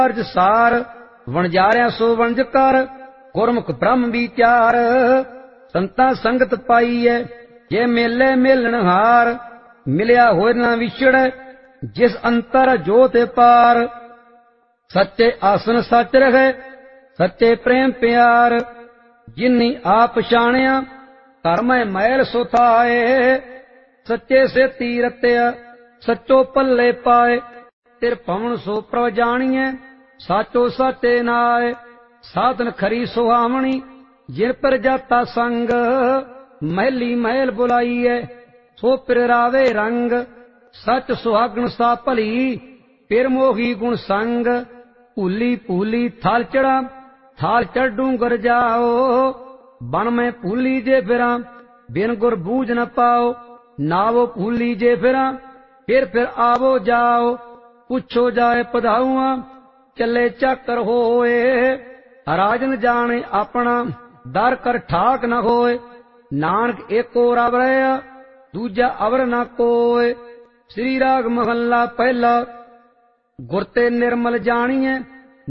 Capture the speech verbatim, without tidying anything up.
ਕਾਰਜ ਸਾਰ ਵਣਜਾਰਿਆ ਸੋ ਵਣਜ ਕਰ ਗੁਰਮੁਖ ਬ੍ਰਹਮ ਵਿਚਾਰ ਸੰਤਾਂ ਸੰਗਤ ਪਾਈਐ ਜੇ ਮੇਲੇ ਮੇਲਣ ਹਾਰ ਮਿਲਿਆ ਹੋਇ ਨਾ ਵਿਛੜੈ ਜਿਸ ਅੰਤਰ ਜੋਤ ਪਾਰ ਸੱਚੇ ਆਸਨ ਸੱਚ ਰਹੈ ਸੱਚੇ ਪ੍ਰੇਮ ਪਿਆਰ ਜਿਨੀ ਆਪ ਪਛਾਣਿਆ ਧਰਮੈ ਮੈਲ ਸੁਥਾਏ ਸੱਚੇ ਸੇ ਤੀਰਤਿਆ ਸੱਚੋ ਪੱਲੇ ਪਾਏ ਤਿਰ ਭਵਨ ਸੋ ਪ੍ਰਭ ਜਾਣੀਐ ਸਾਚੋ ਸਾਚੇ ਨਾਏ ਸਾਧਨ ਖਰੀ ਸੁਹਾਵਣੀ ਜਿਨ ਪਰ ਜਾਤਾ ਸੰਗ ਮਹਿਲੀ ਮਹਿਲ ਬੁਲਾਈਐ ਸੋ ਪਿਰ ਰਾਵੇ ਰੰਗ ਸੱਚ ਸੁਹਾਗਣ ਸਾ ਭਲੀ ਪਿਰ ਮੋਹੀ ਗੁਣ ਸੰਗ ਭੂਲੀ ਭੂਲੀ ਥਾਲ ਚੜਾ ਥਾਲ ਚੜ ਡੂੰਗਰ ਜਾਓ ਬਨ ਮੈਂ ਭੂਲੀ ਜੇ ਫਿਰਾਂ ਬਿਨ ਗੁਰ ਬੂਝ ਨ ਪਾਓ ਨਾਵੋ ਭੂਲੀ ਜੇ ਫਿਰਾਂ ਫਿਰ ਫਿਰ ਆਵੋ ਜਾਓ ਪੁੱਛੋ ਜਾਏ ਪਧਾਊਆਂ ਚੱਲੇ ਚੱਕਰ ਹੋਏ ਰਾਜਨ ਜਾਣੇ ਆਪਣਾ ਦਰ ਕਰ ਠਾਕ ਨ ਹੋਏ ਨਾਨਕ ਏਕੋ ਰਬ ਰਹਿਆ ਦੂਜਾ ਅਵਰ ਨ ਕੋਏ। ਸ੍ਰੀ ਰਾਗ ਮਹੱਲਾ ਪਹਿਲਾ। ਗੁਰ ਤੇ ਨਿਰਮਲ ਜਾਣੀਐ